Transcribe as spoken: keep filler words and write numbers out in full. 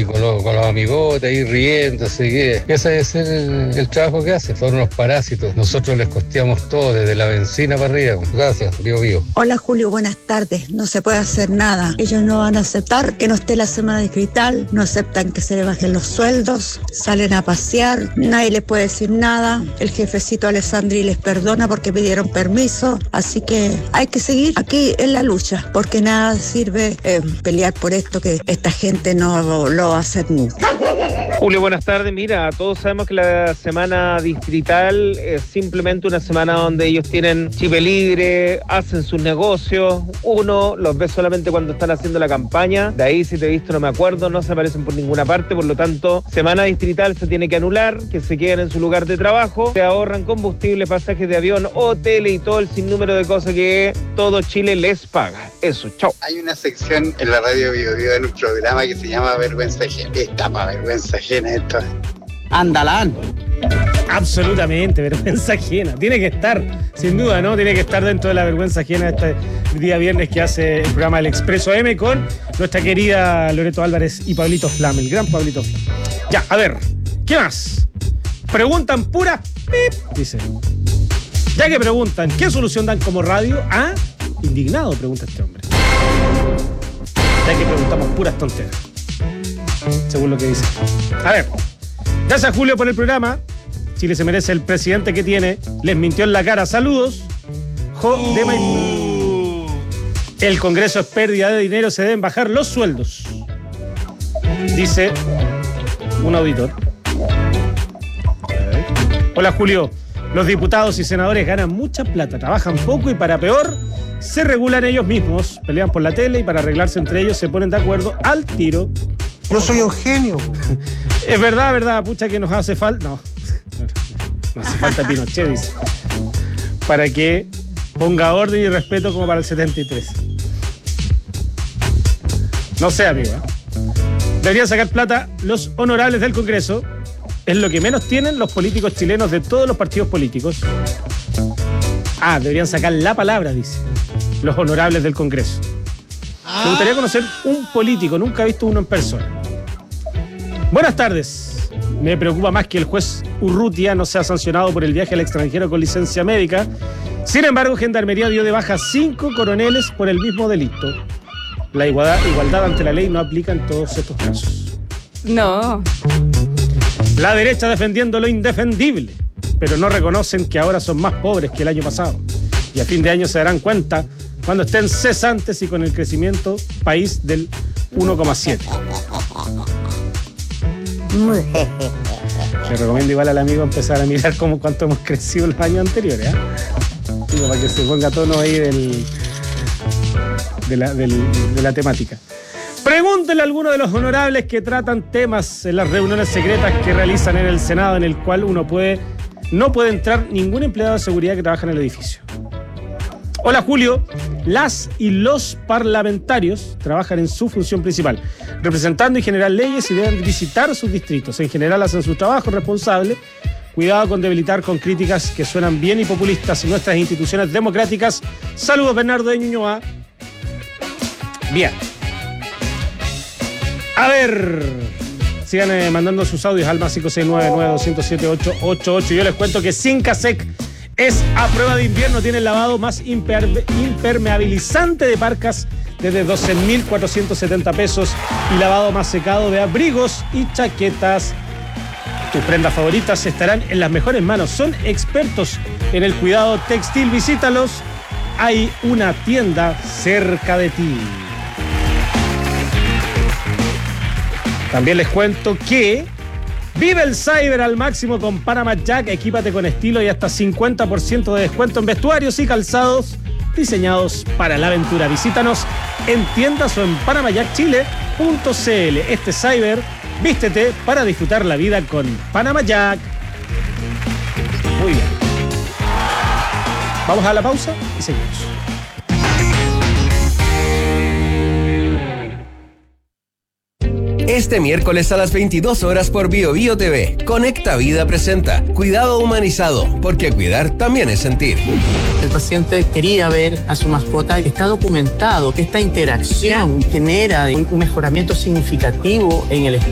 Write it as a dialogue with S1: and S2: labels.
S1: y con los, con los amigotes ahí riendo, así que ese es el, el trabajo que hacen, son unos parásitos. Nosotros les costeamos todo, desde la benzina para arriba. Gracias, Bio Bio.
S2: Hola Julio, buenas tardes. No se puede hacer nada. Ellos no van a aceptar que no esté la semana distrital, no aceptan que se le bajen los sueldos, salen a pasear, nadie les puede decir nada. El jefecito Alessandri les perdona porque pidieron permiso, así que hay que seguir aquí en la lucha, porque nada sirve eh, pelear por esto que esta gente no lo, lo va a hacer nunca.
S3: Julio, buenas tardes. Mira, todos sabemos que la semana distrital es simplemente una semana donde ellos tienen chip libre, hacen sus negocios. Uno los ve solamente cuando están haciendo la campaña. De ahí, si te he visto, no me acuerdo, no se aparecen por ninguna parte. Por lo tanto, semana distrital se tiene que anular, que se queden en su lugar de trabajo, se ahorran combustible, pasajes de avión, hotel y todo el sinnúmero de cosas que todo Chile les paga. Eso, chao.
S4: Hay una sección en la radio Bio Bio en un programa que se llama Vergüenza Ajena. Está para vergüenza ajena esto.
S5: Andalán.
S6: Absolutamente, vergüenza ajena. Tiene que estar, sin duda, ¿no? Tiene que estar dentro de la vergüenza ajena este día viernes que hace el programa El Expreso M con nuestra querida Loreto Álvarez y Pablito Flam, el gran Pablito Flam. Ya, a ver, ¿qué más? Preguntan pura pip, dice. Ya que preguntan, ¿qué solución dan como radio? Ah, indignado, pregunta este hombre. Ya que preguntamos puras tonteras, según lo que dice. A ver, gracias Julio por el programa. Chile se merece el presidente que tiene. Les mintió en la cara. Saludos. Jo de Maipú. El Congreso es pérdida de dinero. Se deben bajar los sueldos, dice un auditor. Hola Julio. Los diputados y senadores ganan mucha plata, trabajan poco y para peor se regulan ellos mismos, pelean por la tele y para arreglarse entre ellos se ponen de acuerdo al tiro.
S5: Yo soy un genio.
S6: Es verdad, verdad, pucha que nos hace falta. No, no hace falta Pinochet, dice. Para que ponga orden y respeto como para el setenta y tres. No sé, amigo. ¿eh? Deberían sacar plata los honorables del Congreso. Es lo que menos tienen los políticos chilenos de todos los partidos políticos. Ah, deberían sacar la palabra, dice. Los honorables del Congreso. Me gustaría conocer un político, nunca he visto uno en persona. Buenas tardes. Me preocupa más que el juez Urrutia no sea sancionado por el viaje al extranjero con licencia médica. Sin embargo, Gendarmería dio de baja cinco coroneles por el mismo delito. La igualdad, igualdad ante la ley no aplica en todos estos casos.
S7: No.
S6: La derecha defendiendo lo indefendible, pero no reconocen que ahora son más pobres que el año pasado. Y a fin de año se darán cuenta cuando estén cesantes y con el crecimiento país del uno coma siete. Le recomiendo igual al amigo empezar a mirar cómo cuánto hemos crecido los años anteriores, ¿eh? Digo, para que se ponga tono ahí del, de, la, del, de la temática. Pregúntenle a alguno de los honorables que tratan temas en las reuniones secretas que realizan en el Senado, en el cual uno puede no puede entrar ningún empleado de seguridad que trabaja en el edificio. Hola Julio, las y los parlamentarios trabajan en su función principal, representando y generar leyes y deben visitar sus distritos. En general hacen su trabajo responsable. Cuidado con debilitar con críticas que suenan bien y populistas nuestras instituciones democráticas. Saludos Bernardo de Ñuñoa. Bien. A ver, sigan eh, mandando sus audios al más cinco seis nueve nueve dos cero siete ocho ocho ocho. Yo les cuento que Sincasec es a prueba de invierno, tiene el lavado más imperme- impermeabilizante de parcas desde doce mil cuatrocientos setenta pesos y lavado más secado de abrigos y chaquetas. Tus prendas favoritas estarán en las mejores manos. Son expertos en el cuidado textil. Visítalos. Hay una tienda cerca de ti. También les cuento que vive el cyber al máximo con Panama Jack. Equípate con estilo y hasta cincuenta por ciento de descuento en vestuarios y calzados diseñados para la aventura. Visítanos en tiendas o en panama jack chile punto c l. Este cyber, vístete para disfrutar la vida con Panama Jack. Muy bien. Vamos a la pausa y seguimos.
S8: Este miércoles a las veintidós horas por Bio Bio T V, Conecta Vida presenta Cuidado Humanizado, porque cuidar también es sentir.
S5: El paciente quería ver a su mascota. Está documentado que esta interacción genera un mejoramiento significativo en el